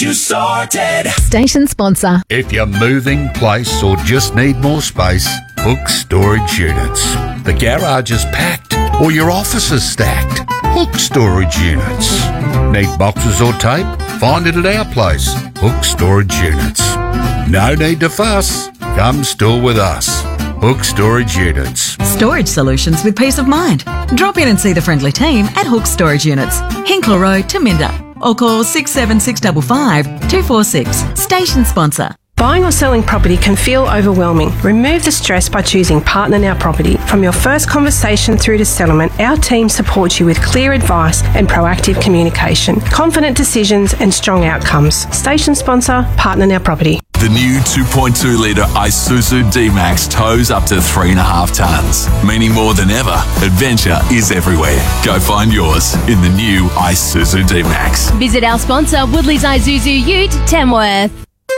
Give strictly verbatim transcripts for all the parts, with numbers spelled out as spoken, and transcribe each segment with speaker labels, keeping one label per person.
Speaker 1: get you sorted.
Speaker 2: Station sponsor.
Speaker 3: If you're moving, place, or just need more space, Hook Storage Units. The garage is packed or your office is stacked. Hook Storage Units. Need boxes or tape? Find it at our place, Hook Storage Units. No need to fuss. Come store with us. Hook Storage Units.
Speaker 4: Storage solutions with peace of mind. Drop in and see the friendly team at Hook Storage Units, Hinkler Road, Taminda, or call six seven six five five, two four six. Station sponsor.
Speaker 5: Buying or selling property can feel overwhelming. Remove the stress by choosing Partner Now Property. From your first conversation through to settlement, our team supports you with clear advice and proactive communication, confident decisions and strong outcomes. Station sponsor, Partner Now Property.
Speaker 1: The new two point two litre Isuzu D-Max tows up to three and a half tonnes, meaning more than ever, adventure is everywhere. Go find yours in the new Isuzu D-Max.
Speaker 6: Visit our sponsor, Woodley's Isuzu Ute, Tamworth.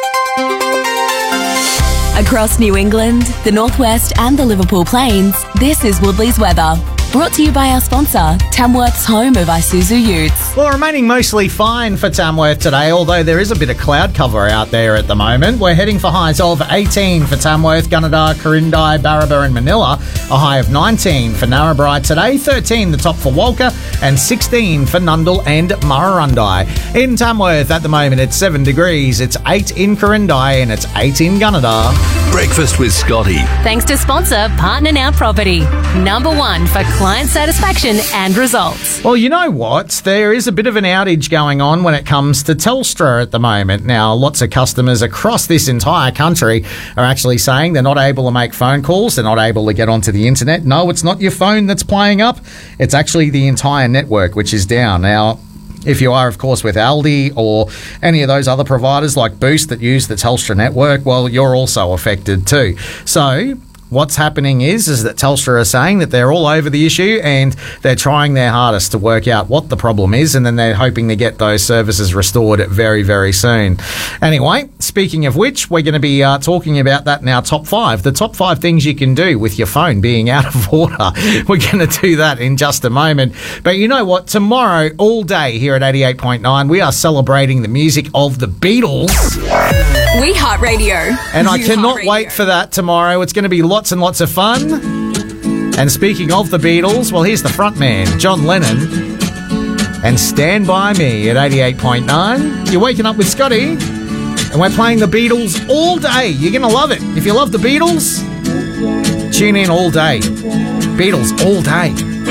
Speaker 6: Across New England, the Northwest and the Liverpool Plains, this is Woodley's weather. Brought to you by our sponsor, Tamworth's home of Isuzu Utes.
Speaker 7: Well, remaining mostly fine for Tamworth today, although there is a bit of cloud cover out there at the moment. We're heading for highs of eighteen for Tamworth, Gunnedah, Corindai, Barraba and Manila. A high of nineteen for Narrabri today, thirteen the top for Walker, and sixteen for Nundle and Murrurundi. In Tamworth at the moment, it's seven degrees. It's eight in Corindai and it's eight in Gunnedah.
Speaker 1: Breakfast with Scotty.
Speaker 6: Thanks to sponsor, Partner Now Property. Number one for client satisfaction and results.
Speaker 7: Well, you know what? There is a bit of an outage going on when it comes to Telstra at the moment. Now, lots of customers across this entire country are actually saying they're not able to make phone calls. They're not able to get onto the internet. No, it's not your phone that's playing up. It's actually the entire network, which is down. Now, if you are, of course, with Aldi or any of those other providers like Boost that use the Telstra network, well, you're also affected too. So what's happening is, is that Telstra are saying that they're all over the issue and they're trying their hardest to work out what the problem is, and then they're hoping to get those services restored very, very soon. Anyway, speaking of which, we're going to be uh, talking about that in our top five. The top five things you can do with your phone being out of order. We're going to do that in just a moment. But you know what? Tomorrow, all day here at eighty-eight point nine, we are celebrating the music of the Beatles.
Speaker 6: We Heart Radio.
Speaker 7: And I
Speaker 6: You
Speaker 7: cannot
Speaker 6: Heart Radio.
Speaker 7: wait for that tomorrow. It's going to be lots and lots of fun. And speaking of the Beatles, well, here's the front man, John Lennon, and Stand By Me at eighty-eight point nine. You're waking up with Scotty, and we're playing the Beatles all day. You're going to love it. If you love the Beatles, tune in all day. Beatles all day.